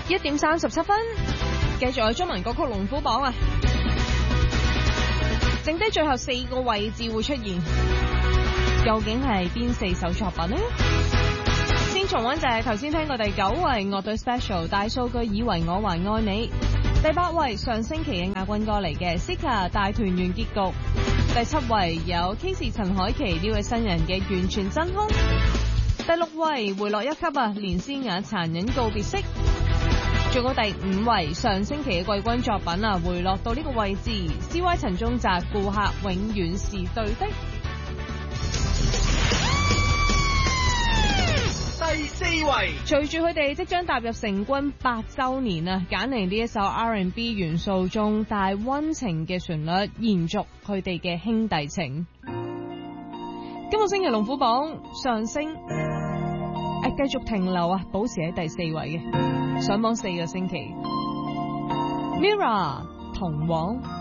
1點37分，繼續有中文歌曲龍虎榜啊！剩低最後4個位置會出現，究竟係邊4首作品呢？先重溫就係頭先聽過第9位樂隊 Special 大數據以為我還愛你，第8位上星期嘅亞軍歌嚟嘅 Sika 大團圓結局，第7位有 Casey 陳凱琪呢位新人嘅完全真空，第6位回落1級啊，連詩雅殘忍告別式，仲有第5位上星期嘅季軍作品啊，回落到呢個位置 CY 陳宗澤顧客永遠是對的。 第4位， 隨住佢哋即將踏入成軍8週年啊，揀嚟呢一首 R&B 元素中帶溫情嘅旋律，延續佢哋嘅兄弟情。今個星期龍虎榜上升，繼續停留啊，保持喺第4位嘅，上榜4個星期。Mirror 同往。